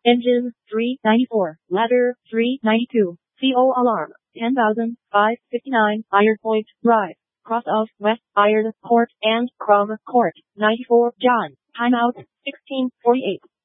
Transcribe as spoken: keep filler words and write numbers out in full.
Engine, three ninety-four. Ladder, three ninety-two. C O alarm, ten thousand five hundred fifty-nine. Iron Point Drive. Cross of West Iron Court and Crum Court. ninety-four. John. Timeout, sixteen forty-eight.